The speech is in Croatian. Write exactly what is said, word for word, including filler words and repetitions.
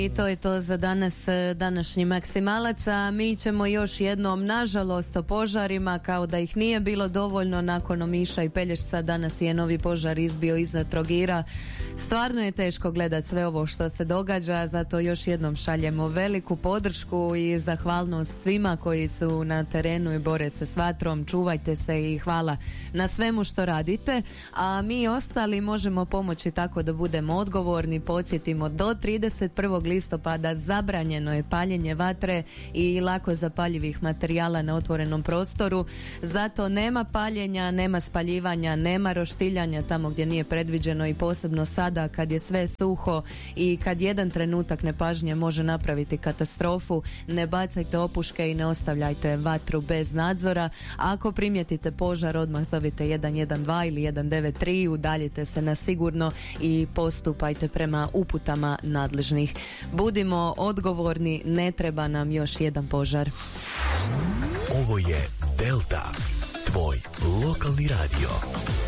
I to je to za danas, današnji Maksimalac, a mi ćemo još jednom, nažalost, o požarima, kao da ih nije bilo dovoljno nakon Omiša i Pelješca. Danas je novi požar izbio iznad Trogira. Stvarno je teško gledati sve ovo što se događa, zato još jednom šaljemo veliku podršku i zahvalnost svima koji su na terenu i bore se s vatrom. Čuvajte se i hvala na svemu što radite, a mi ostali možemo pomoći tako da budemo odgovorni. Podsjetimo, do trideset prvog listopada zabranjeno je paljenje vatre i lako zapaljivih materijala na otvorenom prostoru, zato nema paljenja, nema spaljivanja, nema roštiljanja tamo gdje nije predviđeno, i posebno sada kad je sve suho i kad jedan trenutak nepažnje može napraviti katastrofu. Ne bacajte opuške i ne ostavljajte vatru bez nadzora. Ako primijetite požar, odmah zovite jedan jedan dva ili jedan devet tri, udaljite se na sigurno i postupajte prema uputama nadležnih. Budimo odgovorni, ne treba nam još jedan požar. Ovo je Delta, tvoj lokalni radio.